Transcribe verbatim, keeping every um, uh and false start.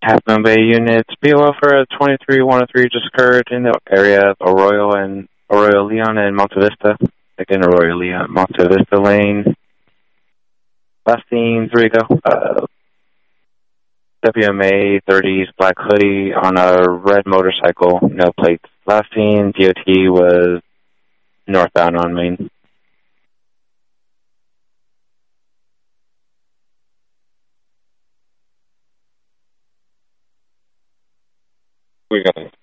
Half Moon Bay units, be well for a twenty-three one oh three just occurred in the area of Arroyo and Arroyo Leon and Monte Vista. Again, Arroyo Leon, Monte Vista Lane. Last scene, three go. Uh, W M A thirties black hoodie on a red motorcycle, no plates. Last scene, D O T was northbound on Main. We got it.